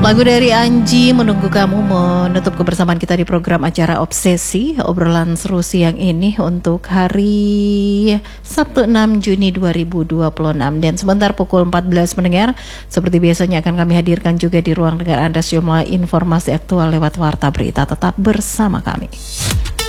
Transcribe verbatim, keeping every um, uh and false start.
Lagu dari Anji menunggu kamu menutup kebersamaan kita di program acara Obsesi, obrolan seru siang ini untuk hari Sabtu enam Juni dua ribu dua puluh enam. Dan sebentar pukul empat belas mendengar, seperti biasanya akan kami hadirkan juga di ruang dengar Anda sejumlah informasi aktual lewat Warta Berita. Tetap bersama kami.